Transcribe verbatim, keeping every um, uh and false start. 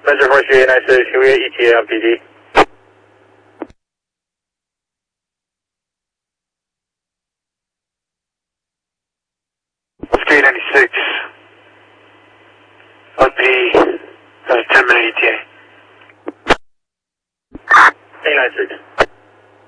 Measure four three eight nine six, can we get E T A on P D? three ninety-six. L P, that's ten minute E T A. eight nine six.